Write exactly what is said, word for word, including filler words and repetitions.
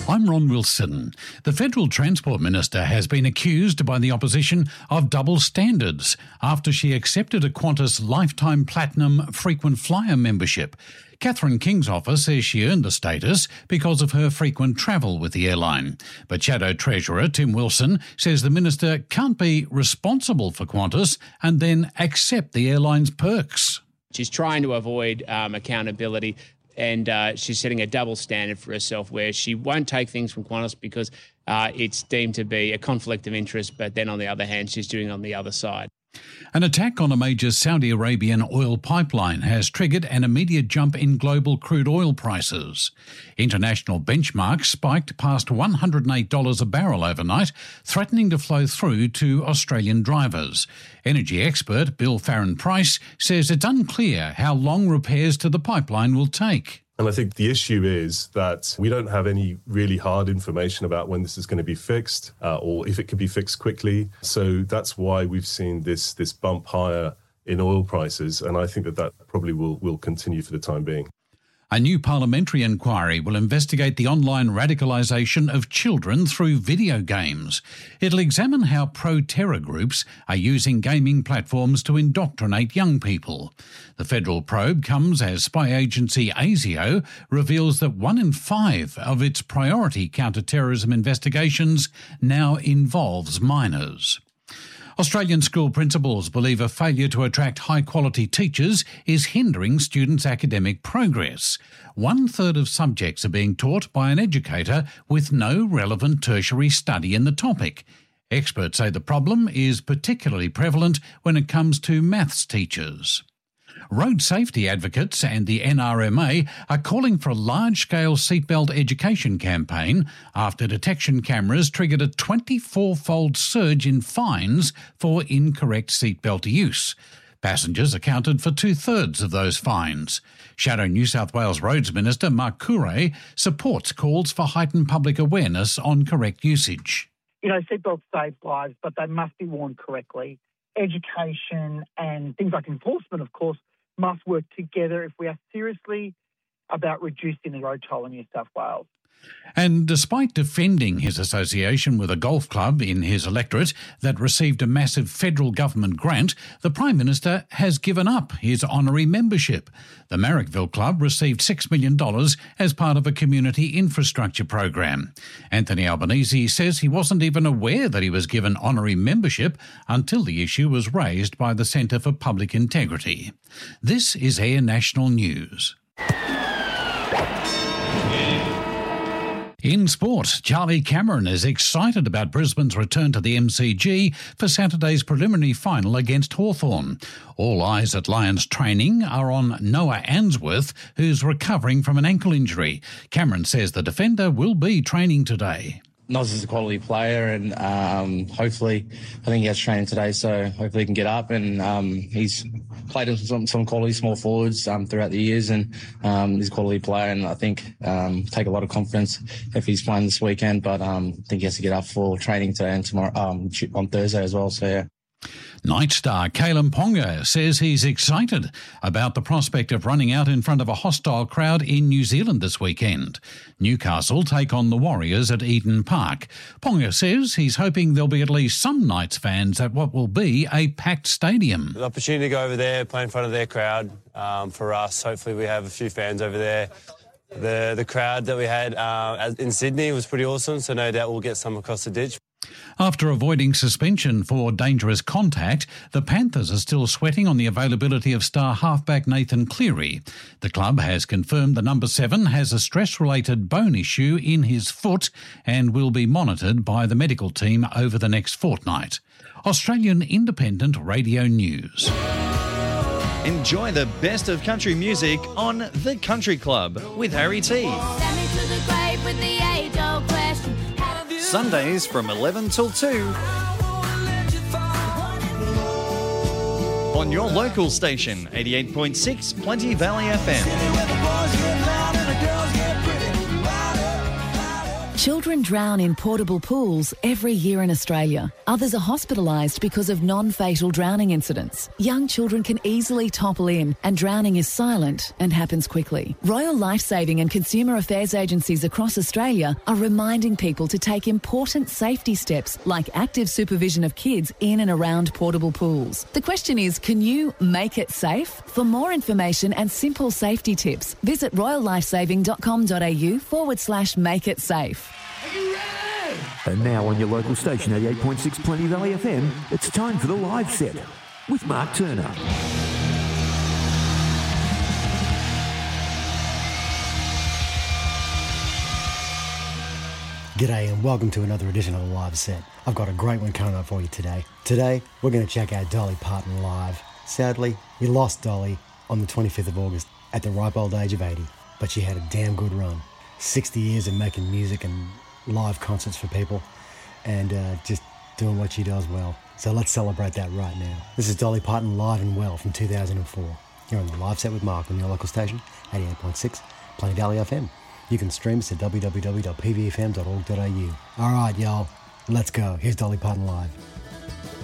I'm Ron Wilson. The Federal Transport Minister has been accused by the opposition of double standards after she accepted a Qantas Lifetime Platinum frequent flyer membership. Catherine King's office says she earned the status because of her frequent travel with the airline. But Shadow Treasurer Tim Wilson says the minister can't be responsible for Qantas and then accept the airline's perks. She's trying to avoid um, accountability. And uh, she's setting a double standard for herself where she won't take things from Qantas because uh, it's deemed to be a conflict of interest, but then on the other hand, she's doing it on the other side. An attack on a major Saudi Arabian oil pipeline has triggered an immediate jump in global crude oil prices. International benchmarks spiked past one hundred eight dollars a barrel overnight, threatening to flow through to Australian drivers. Energy expert Bill Farren-Price says it's unclear how long repairs to the pipeline will take. And I think the issue is that we don't have any really hard information about when this is going to be fixed uh, or if it can be fixed quickly. So that's why we've seen this this bump higher in oil prices. And I think that that probably will, will continue for the time being. A new parliamentary inquiry will investigate the online radicalisation of children through video games. It'll examine how pro-terror groups are using gaming platforms to indoctrinate young people. The federal probe comes as spy agency ASIO reveals that one in five of its priority counter-terrorism investigations now involves minors. Australian school principals believe a failure to attract high-quality teachers is hindering students' academic progress. One-third of subjects are being taught by an educator with no relevant tertiary study in the topic. Experts say the problem is particularly prevalent when it comes to maths teachers. Road safety advocates and the N R M A are calling for a large-scale seatbelt education campaign after detection cameras triggered a twenty-four-fold surge in fines for incorrect seatbelt use. Passengers accounted for two-thirds of those fines. Shadow New South Wales Roads Minister Mark Courray supports calls for heightened public awareness on correct usage. You know, seatbelts save lives, but they must be worn correctly. Education and things like enforcement, of course, must work together if we are seriously about reducing the road toll in New South Wales. And despite defending his association with a golf club in his electorate that received a massive federal government grant, the Prime Minister has given up his honorary membership. The Marrickville Club received six million dollars as part of a community infrastructure program. Anthony Albanese says he wasn't even aware that he was given honorary membership until the issue was raised by the Centre for Public Integrity. This is Air National News. In sport, Charlie Cameron is excited about Brisbane's return to the M C G for Saturday's preliminary final against Hawthorn. All eyes at Lions training are on Noah Answorth, who's recovering from an ankle injury. Cameron says the defender will be training today. Noz is a quality player, and um, hopefully, I think he has training today, so hopefully he can get up. And um, he's played with some, some quality small forwards um, throughout the years, and um, he's a quality player. And I think um, take a lot of confidence if he's playing this weekend. But um, I think he has to get up for training today and tomorrow um, on Thursday as well. So yeah. Night star Kalyn Ponga says he's excited about the prospect of running out in front of a hostile crowd in New Zealand this weekend. Newcastle take on the Warriors at Eden Park. Ponga says he's hoping there'll be at least some Knights fans at what will be a packed stadium. The opportunity to go over there, play in front of their crowd um, for us. Hopefully we have a few fans over there. The, the crowd that we had uh, in Sydney was pretty awesome, so no doubt we'll get some across the ditch. After avoiding suspension for dangerous contact, the Panthers are still sweating on the availability of star halfback Nathan Cleary. The club has confirmed the number seven has a stress-related bone issue in his foot and will be monitored by the medical team over the next fortnight. Australian Independent Radio News. Enjoy the best of country music on The Country Club with Harry T. Sundays from eleven till two on your local station, eighty-eight point six Plenty Valley F M. Children drown in portable pools every year in Australia. Others are hospitalised because of non-fatal drowning incidents. Young children can easily topple in, and drowning is silent and happens quickly. Royal Lifesaving and Consumer Affairs agencies across Australia are reminding people to take important safety steps like active supervision of kids in and around portable pools. The question is, can you make it safe? For more information and simple safety tips, visit royallifesaving.com.au forward slash make it safe. And now on your local station, eighty-eight point six Plenty Valley F M, it's time for the live set with Mark Turner. G'day and welcome to another edition of the live set. I've got a great one coming up for you today. Today, we're going to check out Dolly Parton live. Sadly, we lost Dolly on the twenty-fifth of August at the ripe old age of eighty, but she had a damn good run. sixty years of making music and live concerts for people, and uh, just doing what she does well. So let's celebrate that right now. This is Dolly Parton live and well from two thousand four. You're on the live set with Mark on your local station, eighty-eight point six Plenty Valley F M. You can stream us at w w w dot p v f m dot org dot a u. All right, y'all, let's go. Here's Dolly Parton live.